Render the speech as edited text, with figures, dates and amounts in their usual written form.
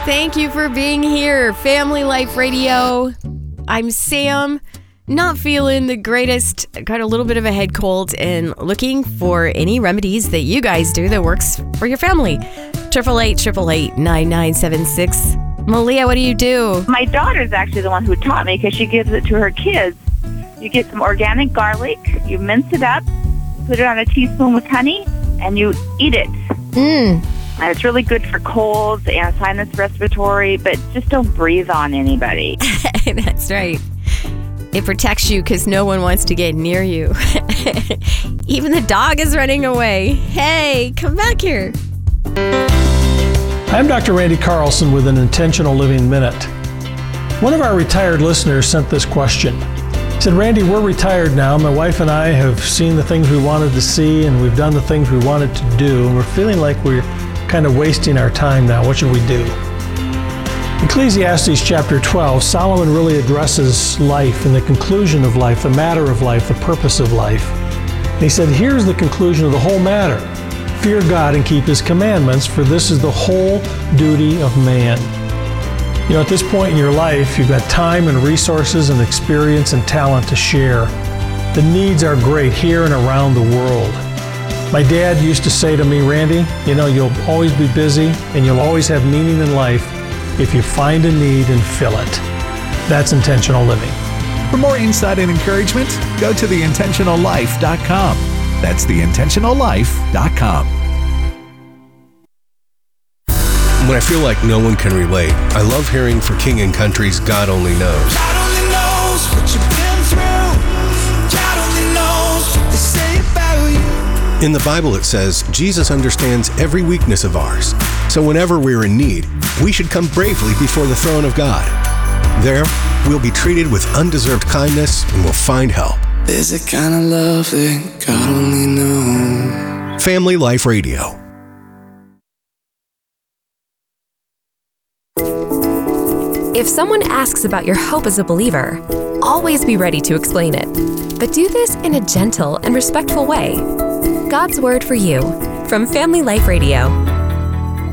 Thank you for being here, Family Life Radio. I'm Sam, not feeling the greatest, got a little bit of a head cold and looking for any remedies that you guys do that works for your family. 888-888-9976. Malia, what do you do? My daughter's actually the one who taught me because she gives it to her kids. You get some organic garlic, you mince it up, put it on a teaspoon with honey, and you eat it. And it's really good for colds and sinus respiratory, but just don't breathe on anybody. That's right. It protects you because no one wants to get near you. Even the dog is running away. Hey, come back here. I'm Dr. Randy Carlson with an Intentional Living Minute. One of our retired listeners sent this question. He said, Randy, we're retired now. My wife and I have seen the things we wanted to see, and we've done the things we wanted to do, and we're feeling like we're kind of wasting our time now. What should we do? Ecclesiastes chapter 12, Solomon really addresses life and the conclusion of life, the matter of life, the purpose of life. And he said, here's the conclusion of the whole matter. Fear God and keep His commandments, for this is the whole duty of man. You know, at this point in your life, you've got time and resources and experience and talent to share. The needs are great here and around the world. My dad used to say to me, Randy, you know, you'll always be busy and you'll always have meaning in life if you find a need and fill it. That's intentional living. For more insight and encouragement, go to theintentionallife.com. That's theintentionallife.com. When I feel like no one can relate, I love hearing for King & Country's God Only Knows. God only knows what you've been through. God only knows what they say about you. In the Bible it says, Jesus understands every weakness of ours. So whenever we're in need, we should come bravely before the throne of God. There, we'll be treated with undeserved kindness and we'll find help. There's a kind of love that God only knows. Family Life Radio. If someone asks about your hope as a believer, always be ready to explain it. But do this in a gentle and respectful way. God's Word for You from Family Life Radio.